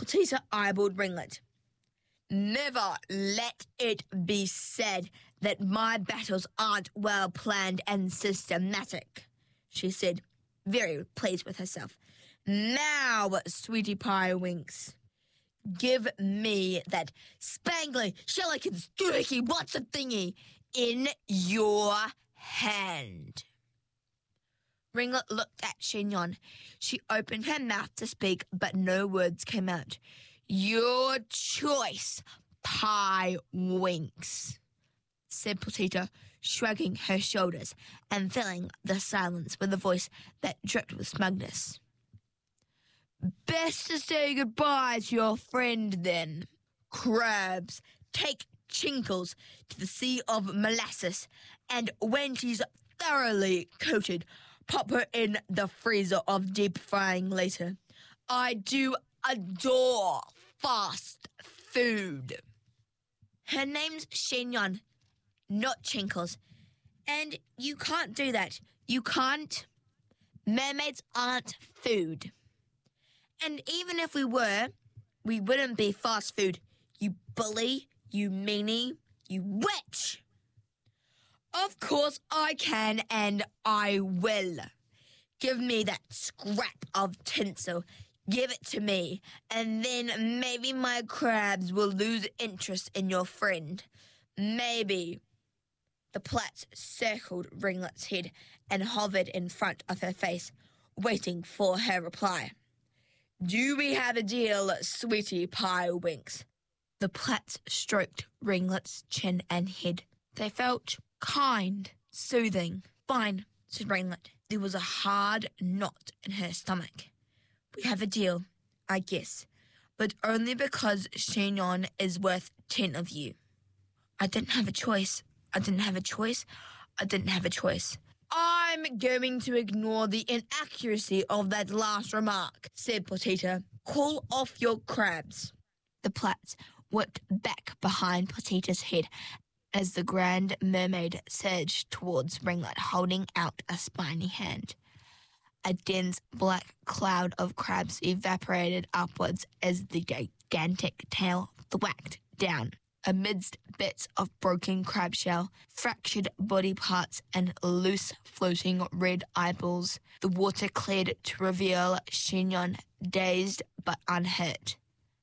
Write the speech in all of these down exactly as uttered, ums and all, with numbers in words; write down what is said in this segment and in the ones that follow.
Potato eyeballed Ringlet. Never let it be said that my battles aren't well planned and systematic, she said, very pleased with herself. Now, Sweetie Pie Winks, give me that spangly, shellican, stooky, what's a thingy in your hand. Ringlet looked at Chignon. She opened her mouth to speak, but no words came out. Your choice, Pie Winks, said Potato, shrugging her shoulders and filling the silence with a voice that dripped with smugness. Best to say goodbye to your friend, then. Crabs, take Chinkles to the Sea of Molasses, and when she's thoroughly coated, pop her in the freezer of deep frying later. I do adore fast food. Her name's Chignon, not Chinkles. And you can't do that. You can't. Mermaids aren't food. And even if we were, we wouldn't be fast food. You bully, you meanie, you witch. Of course I can and I will. Give me that scrap of tinsel. Give it to me, and then maybe my crabs will lose interest in your friend. Maybe. The plats circled Ringlet's head and hovered in front of her face, waiting for her reply. Do we have a deal, Sweetie Pie Winks? The plats stroked Ringlet's chin and head. They felt kind, soothing. Fine, said Ringlet. There was a hard knot in her stomach. We have a deal, I guess, but only because Chignon is worth ten of you. I didn't have a choice. I didn't have a choice. I didn't have a choice. I'm going to ignore the inaccuracy of that last remark, said Potato. Call off your crabs. The plats whipped back behind Potato's head as the Grand Mermaid surged towards Ringlet, holding out a spiny hand. A dense black cloud of crabs evaporated upwards as the gigantic tail thwacked down. Amidst bits of broken crab shell, fractured body parts, and loose floating red eyeballs, the water cleared to reveal Chignon, dazed but unhurt.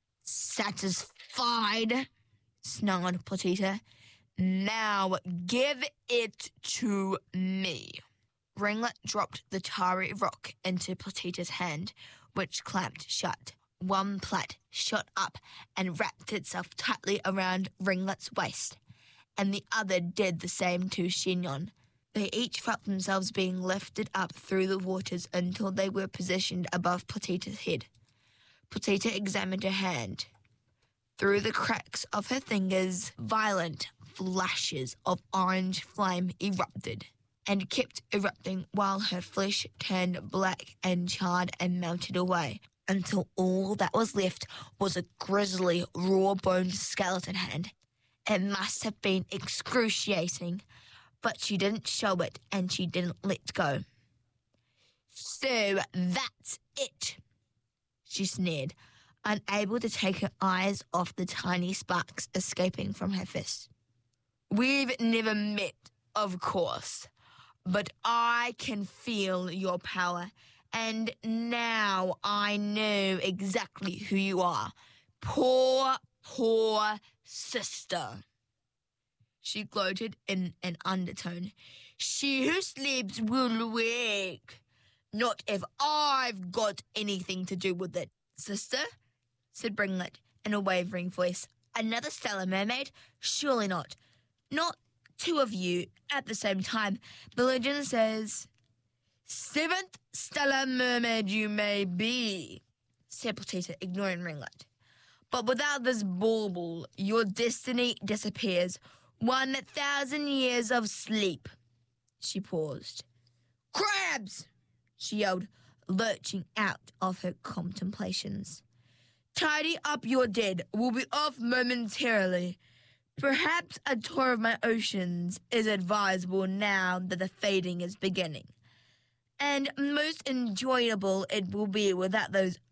Satisfied, snarled Potato. Now give it to me. Ringlet dropped the tarry rock into Potato's hand, which clamped shut. One plat shot up and wrapped itself tightly around Ringlet's waist, and the other did the same to Chignon. They each felt themselves being lifted up through the waters until they were positioned above Potato's head. Potato examined her hand. Through the cracks of her fingers, violent flashes of orange flame erupted, and kept erupting while her flesh turned black and charred and melted away, until all that was left was a grisly, raw-boned skeleton hand. It must have been excruciating, but she didn't show it and she didn't let go. So that's it, she sneered, unable to take her eyes off the tiny sparks escaping from her fist. We've never met, of course, but I can feel your power, and now I know exactly who you are. Poor, poor sister. She gloated in an undertone. She who sleeps will wake. Not if I've got anything to do with it. Sister, said Ringlet in a wavering voice. Another stellar mermaid? Surely not. Not two of you at the same time. The legend says, seventh stellar mermaid you may be, said Potato, ignoring Ringlet. But without this bauble, your destiny disappears. One thousand years of sleep. She paused. Crabs! She yelled, lurching out of her contemplations. Tidy up your dead. We'll be off momentarily. Perhaps a tour of my oceans is advisable now that the fading is beginning. And most enjoyable it will be without those